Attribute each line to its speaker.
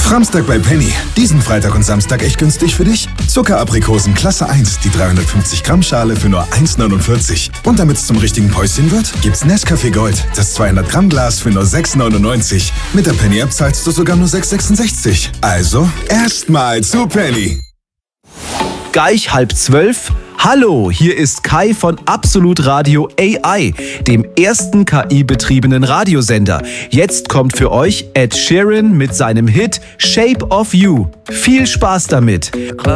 Speaker 1: Samstag bei Penny. Diesen Freitag und Samstag echt günstig für dich? Zuckeraprikosen Klasse 1, die 350 Gramm Schale für nur 1,49. Und damit es zum richtigen Päuschen wird, gibt's Nescafé Gold, das 200 Gramm Glas für nur 6,99. Mit der Penny App zahlst du sogar nur 6,66. Also erstmal zu Penny.
Speaker 2: Gleich 11:30. Hallo, hier ist Kai von Absolut Radio AI, dem ersten KI-betriebenen Radiosender. Jetzt kommt für euch Ed Sheeran mit seinem Hit Shape of You. Viel Spaß damit.